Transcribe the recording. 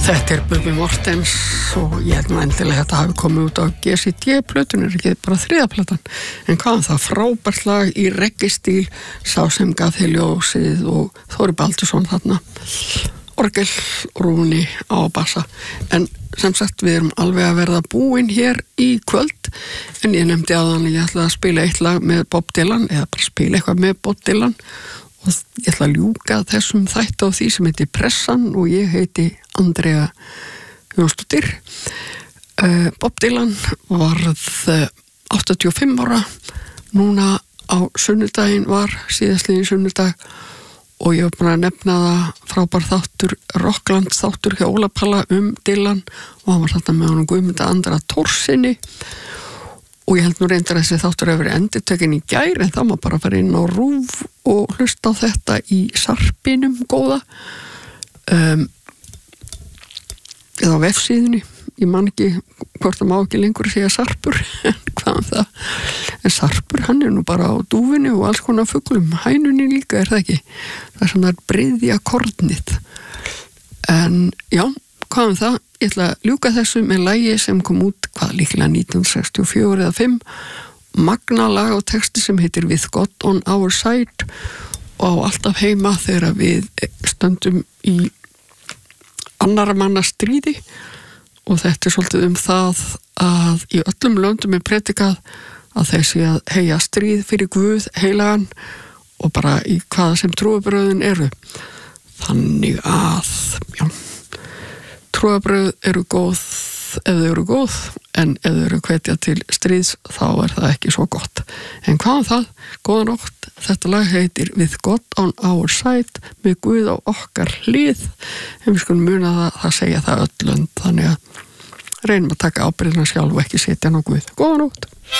Þetta Bubbi Morthens og ég held nú endilega þetta hafi komið út á GCD-plötun, ekki bara þriðja platan. En hvaðan það frábært lag í reggae-stíl, sá sem gaf þeir ljósið og Þóri Baldursson þarna, orgel, Rúni á bassa. En sem sagt við erum alveg að verða búin hér í kvöld, en ég nefndi áðan að ég ætla að spila eitt lag með Bob Dylan, eða bara spila eitthvað með Bob Dylan. Og ég ætla að ljúka þessum þætti á því sem heiti Pressan og ég heiti Andrea Jónsdóttir. Bob Dylan varð 85 ára núna á sunnudaginn var síðastliðin sunnudag og ég var búin að nefna það frábær þáttur, Rockland þáttur hjá Óla Palla Dylan og hann var þarna með honum Guðmunda Andra Thorsinni. Og ég held nú reyndar að þessi þáttur hefur verið endurtekin í gær en þá má bara fara inn á RÚV og hlusta á þetta í sarpinum góða eða á vefsíðunni. Ég man ekki hvort það má ekki lengur að segja sarpur en hvað það. En sarpur hann nú bara á dúfinu og alls konar fuglum. Hænunni líka það ekki. Það svona breiðja kornið. En já, hvað það? Ég ætla að ljúka þessu með lagi sem kom út líklega 1964 eða 5 magna lag og texti sem heitir With God on Our Side og á alltaf heima þegar við stöndum í annarra manna stríði og þetta svolítið það að í öllum löndum predikað að þessi að heyja stríð fyrir Guð heilagan og bara í hvaða sem trúarbrögðin eru. Þannig að, já, trúarbrögð eru góð ef þau eru góð, en ef þau eru hvetja til stríðs, þá það ekki svo gott. En hvað það? Góða nótt. Þetta lag heitir With God on Our Side, með Guð á okkar hlið. En við skulum muna það segja það öllund, þannig að reynum að taka ábyrgðina sjálf og ekki setja ná Guð. Góða nótt.